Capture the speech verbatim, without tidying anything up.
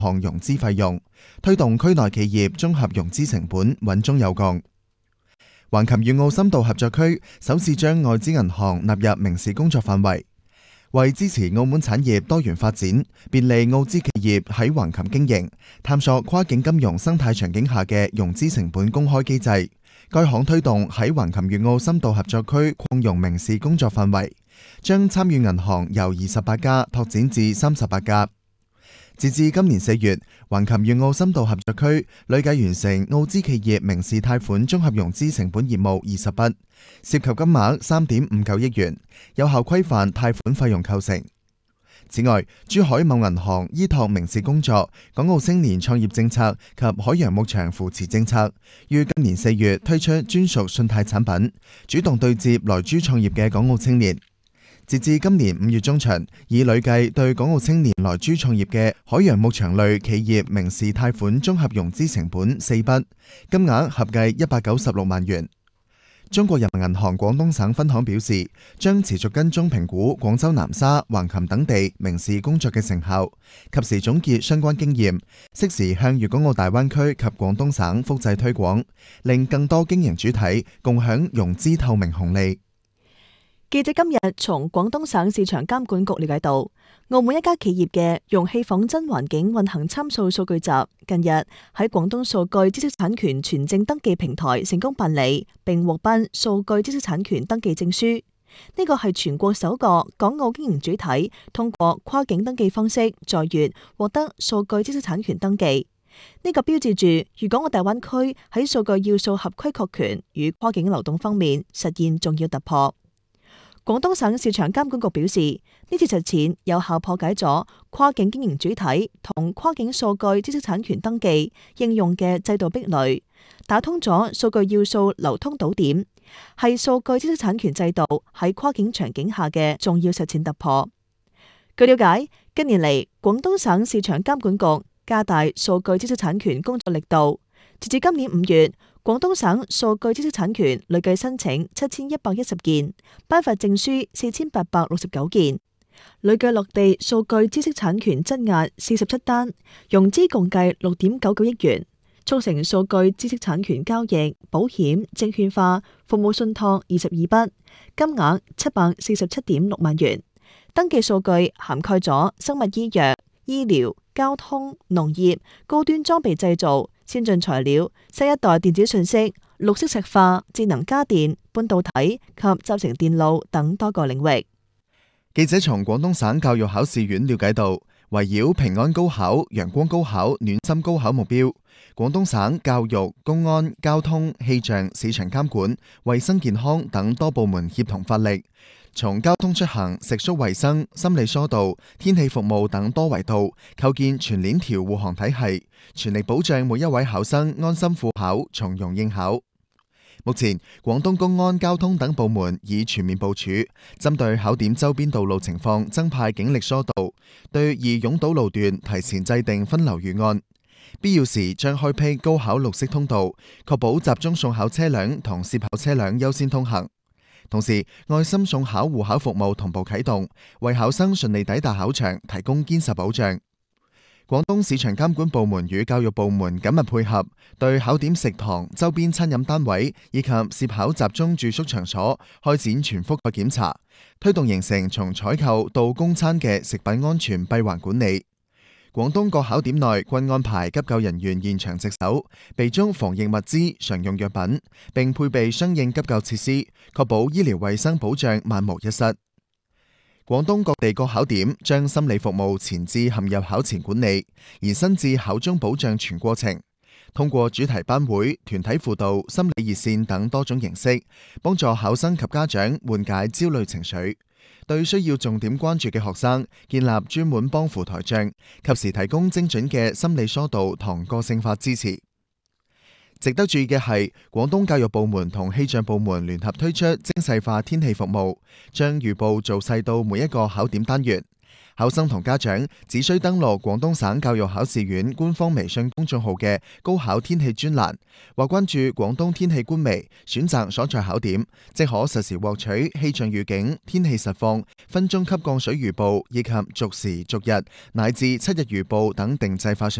項融資費用，推動區內企業綜合融資成本穩中有降。橫琴粵澳深度合作區首次將外資銀行納入明示工作範圍，為支持澳門產業多元發展，便利澳資企業喺橫琴經營，探索跨境金融生態場景下嘅融資成本公開機制。該行推動喺橫琴粵澳深度合作區擴容明示工作範圍，將參與銀行由二十八家拓展至三十八家。截至今年四月，橫琴粵澳深度合作區累計完成澳資企業明示貸款綜合融資成本業務二十筆，涉及金額三點五九億元，有效規範貸款費用構成。此外，珠海某銀行依託明示工作、港澳青年創業政策及海洋牧場扶持政策，於今年四月推出專屬信貸產品，主動對接來珠創業嘅港澳青年。截至今年五月中旬，已累計對港澳青年來珠創業嘅海洋牧場類企業明示貸款綜合融資成本四筆，金額合計一百九十六萬元。中國人民銀行廣東省分行表示，將持續跟蹤評估廣州南沙、橫琴等地明示工作嘅成效，及時總結相關經驗，適時向粵港澳大灣區及廣東省複製推廣，令更多經營主體共享融資透明紅利。 記者今日從廣東省市場監管局了解到，澳門一家企業嘅容器仿真環境運行參數數據集近日喺廣東數據知識產權存證登記平台成功辦理，並獲頒數據知識產權登記證書。呢個係全國首個港澳經營主體通過跨境登記方式在粵獲得數據知識產權登記。呢個標誌住粵港澳大灣區喺數據要素合規確權與跨境流動方面實現重要突破。廣東省市場監管局表示，呢次實踐有效破解咗跨境經營主體同跨境數據知識產權登記應用嘅制度壁壘，打通咗數據要素流通堵點，係數據知識產權制度喺跨境場景下嘅重要實踐突破。據了解，近年嚟，廣東省市場監管局加大數據知識產權工作力度，截至今年五月，廣東省數據知識產權累計申請七千一百一十件，頒發證書四千八百六十九件，累計落地數據知識產權質押四十七單，融資共計六點九九億元，促成數據知識產權交易、保險、證券化、服務信託二十二筆，金額七百四十七點六萬元。登記數據涵蓋咗生物醫藥、醫療、交通、農業、高端裝備製造、先進材料、新一代電子信息、綠色石化、智能家電、半導體及集成電路等多個領域。 記者從廣東省教育考試院了解到，圍繞平安高考、陽光高考、暖心高考目標，廣東省教育、公安、交通、氣象、市場監管、衛生健康等多部門協同發力，從交通出行、食宿衛生、心理疏導、天氣服務等多維度構建全鏈條護航體系，全力保障每一位考生安心赴考、從容應考。目前，廣東公安、交通等部門已全面部署，針對考點周邊道路情況增派警力疏導，對易擁堵路段提前制定分流預案，必要時將開闢高考綠色通道，確保集中送考車輛同涉考車輛優先通行。同時，愛心送考護考服務同步啟動，為考生順利抵達考場提供堅實保障。廣東市場監管部門與教育部門緊密配合，對考點食堂、周邊餐飲單位以及涉考集中住宿場所開展全覆蓋檢查，推動形成從採購到供餐嘅食品安全閉環管理。廣東各考點內均安排急救人員現場值守，備足防疫物資、常用藥品，並配備相應急救設施，確保醫療衛生保障萬無一失。廣東各地各考點將心理服務前置陷入考前管理，延伸至考中保障全過程，通過主題班會、團體輔導、心理熱線等多種形式，幫助考生及家長緩解焦慮情緒。對需要重點關注嘅學生，建立專門幫扶台帳，及時提供精準嘅心理疏導同個性化支持。值得注意嘅係，廣東教育部門同氣象部門聯合推出精細化天氣服務，將預報做細到每一個考點單元。 考生同家長只需登錄廣東省教育考試院官方微信公眾號嘅高考天氣專欄，或關注廣東天氣官微，選擇所在考點，即可實時獲取氣象預警、天氣實況、分鐘級降水預報以及逐時逐日乃至七日預報等定制化信息。